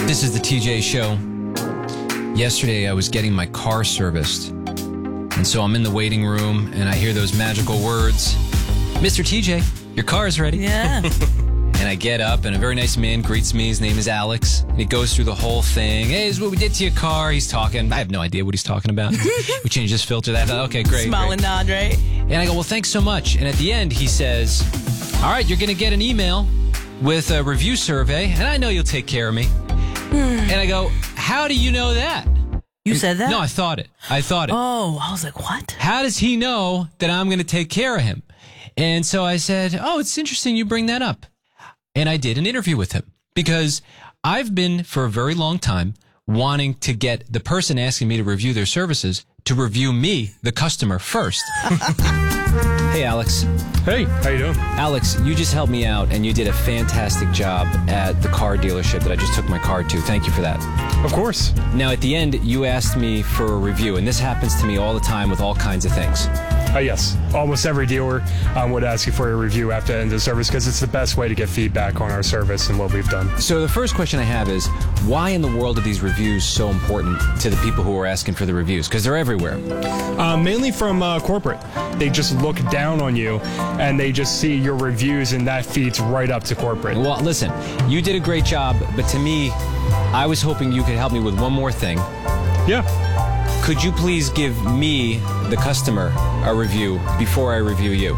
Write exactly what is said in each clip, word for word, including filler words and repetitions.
This is the T J Show. Yesterday, I was getting my car serviced. And so I'm in the waiting room, and I hear those magical words, Mister T J, your car is ready. Yeah. And I get up, and a very nice man greets me. His name is Alex. And he goes through the whole thing. Hey, this is what we did to your car. He's talking. I have no idea what he's talking about. We changed this filter. That. Okay, great. Smile great. and nod, right? And I go, well, thanks so much. And at the end, he says, all right, you're going to get an email with a review survey, and I know you'll take care of me. And I go, how do you know that? You said that? No, I thought it. I thought it. Oh, I was like, what? How does he know that I'm going to take care of him? And so I said, oh, it's interesting you bring that up. And I did an interview with him because I've been for a very long time wanting to get the person asking me to review their services to review me, the customer, first. Hey, Alex. Hey, how you doing? Alex, you just helped me out, and you did a fantastic job at the car dealership that I just took my car to. Thank you for that. Of course. Now, at the end, you asked me for a review, and this happens to me all the time with all kinds of things. Uh, yes, almost every dealer um, would ask you for a review after the end of the service because it's the best way to get feedback on our service and what we've done. So the first question I have is, why in the world are these reviews so important to the people who are asking for the reviews? Because they're everywhere. Uh, mainly from uh, corporate. They just look down on you and they just see your reviews and that feeds right up to corporate. Well, listen, you did a great job, but to me, I was hoping you could help me with one more thing. Yeah. Could you please give me, the customer, a review before I review you?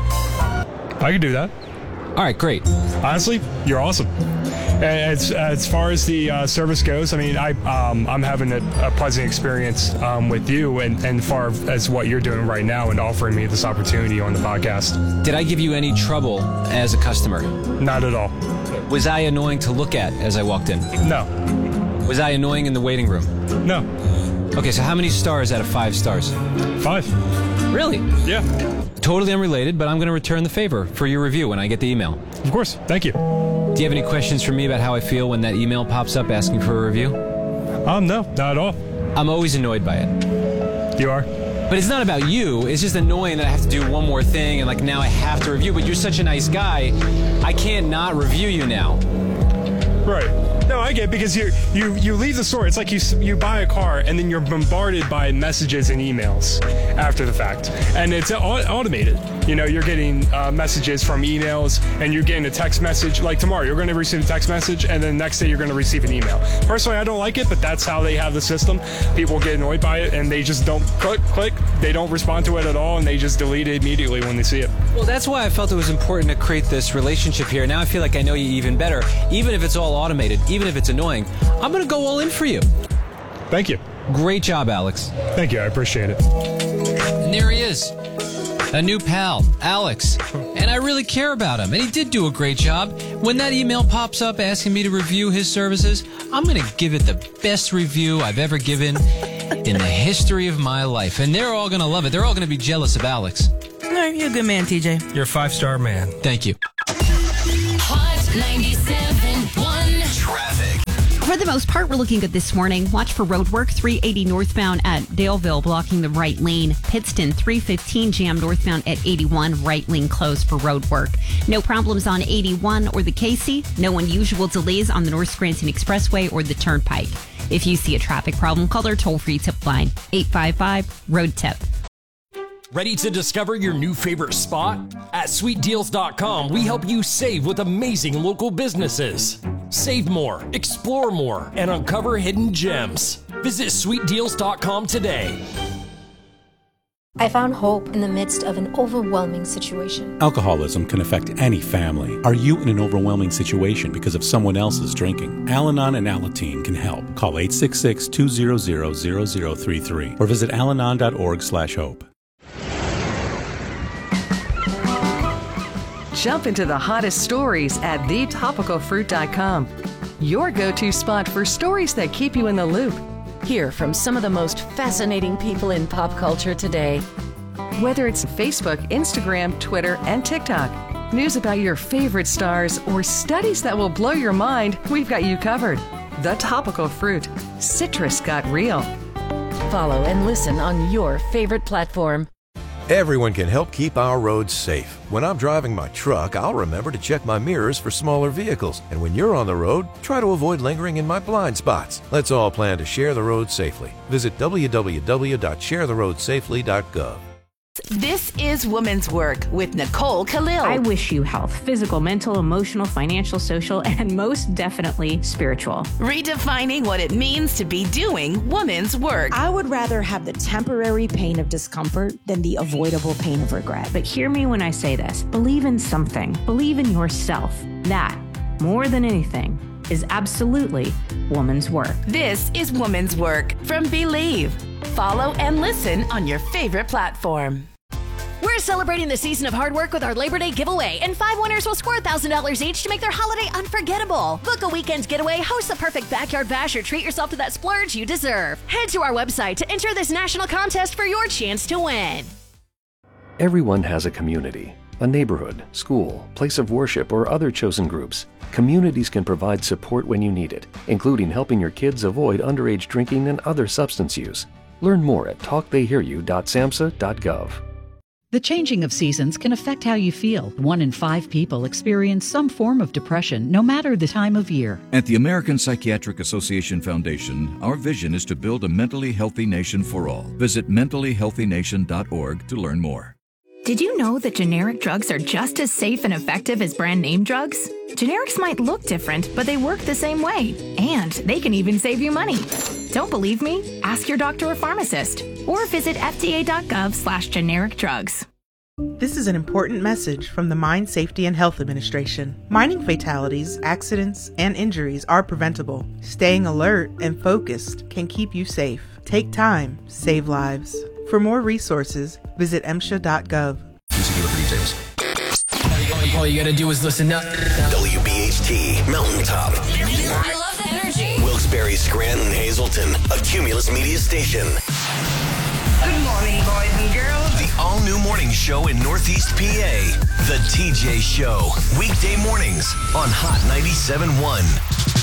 I could do that. All right, great. Honestly, you're awesome. And as as far as the uh, service goes, I mean, I um, I'm having a, a pleasant experience um, with you, and and far as what you're doing right now and offering me this opportunity on the podcast. Did I give you any trouble as a customer? Not at all. Was I annoying to look at as I walked in? No. Was I annoying in the waiting room? No. Okay, so how many stars out of five stars? Five. Really? Yeah. Totally unrelated, but I'm going to return the favor for your review when I get the email. Of course. Thank you. Do you have any questions for me about how I feel when that email pops up asking for a review? Um, no, not at all. I'm always annoyed by it. You are? But it's not about you. It's just annoying that I have to do one more thing and like now I have to review. But you're such a nice guy, I can't not review you now. Right. No, I get it because you you you leave the store. It's like you you buy a car and then you're bombarded by messages and emails after the fact, and it's automated. You know, you're getting uh, messages from emails, and you're getting a text message. Like tomorrow, you're going to receive a text message, and then the next day you're going to receive an email. Personally, I don't like it, but that's how they have the system. People get annoyed by it, and they just don't click, click. They don't respond to it at all, and they just delete it immediately when they see it. Well, that's why I felt it was important to create this relationship here. Now I feel like I know you even better. Even if it's all automated, even if it's annoying, I'm going to go all in for you. Thank you. Great job, Alex. Thank you. I appreciate it. And there he is. A new pal, Alex, and I really care about him, and he did do a great job. When that email pops up asking me to review his services, I'm going to give it the best review I've ever given in the history of my life, and they're all going to love it. They're all going to be jealous of Alex. All right, you're a good man, T J. You're a five-star man. Thank you. Hot ninety-seven point one Traffic. For the most part, we're looking good this morning. Watch for road work, three eighty northbound at Daleville, blocking the right lane. Pittston, three fifteen jam northbound at eighty-one, right lane closed for road work. No problems on eighty-one or the Casey. No unusual delays on the North Scranton Expressway or the Turnpike. If you see a traffic problem, call our toll-free tip line, eight five five, road tip. Ready to discover your new favorite spot? At sweet deals dot com, we help you save with amazing local businesses. Save more, explore more, and uncover hidden gems. Visit sweet deals dot com today. I found hope in the midst of an overwhelming situation. Alcoholism can affect any family. Are you in an overwhelming situation because of someone else's drinking? Al-Anon and Alateen can help. Call eight six six, two hundred, zero zero three three or visit al anon dot org slash hope. Jump into the hottest stories at the topical fruit dot com. Your go-to spot for stories that keep you in the loop. Hear from some of the most fascinating people in pop culture today. Whether it's Facebook, Instagram, Twitter, and TikTok, news about your favorite stars, or studies that will blow your mind, we've got you covered. The Topical Fruit. Citrus got real. Follow and listen on your favorite platform. Everyone can help keep our roads safe. When I'm driving my truck, I'll remember to check my mirrors for smaller vehicles. And when you're on the road, try to avoid lingering in my blind spots. Let's all plan to share the road safely. Visit w w w dot share the road safely dot gov. This is Woman's Work with Nicole Khalil. I wish you health, physical, mental, emotional, financial, social, and most definitely spiritual. Redefining what it means to be doing woman's work. I would rather have the temporary pain of discomfort than the avoidable pain of regret. But hear me when I say this. Believe in something. Believe in yourself. That, more than anything, is absolutely woman's work. This is Woman's Work from Believe. Follow and listen on your favorite platform. We're celebrating the season of hard work with our Labor Day giveaway, and five winners will score one thousand dollars each to make their holiday unforgettable. Book a weekend getaway, host the perfect backyard bash, or treat yourself to that splurge you deserve. Head to our website to enter this national contest for your chance to win. Everyone has a community, a neighborhood, school, place of worship, or other chosen groups. Communities can provide support when you need it, including helping your kids avoid underage drinking and other substance use. Learn more at talk they hear you dot samhsa dot gov. The changing of seasons can affect how you feel. One in five people experience some form of depression, no matter the time of year. At the American Psychiatric Association Foundation, our vision is to build a mentally healthy nation for all. Visit mentally healthy nation dot org to learn more. Did you know that generic drugs are just as safe and effective as brand name drugs? Generics might look different, but they work the same way. And they can even save you money. Don't believe me? Ask your doctor or pharmacist. Or visit f d a dot gov slash generic drugs. This is an important message from the Mine Safety and Health Administration. Mining fatalities, accidents, and injuries are preventable. Staying alert and focused can keep you safe. Take time, save lives. For more resources, visit m s h a dot gov. All you gotta do is listen up. W B H T, Mountaintop. I love the energy. Wilkes-Barre, Scranton, Hazleton, a Cumulus Media station. Good morning, boys and girls. The all-new morning show in Northeast P A. The T J Show. Weekday mornings on Hot ninety-seven point one.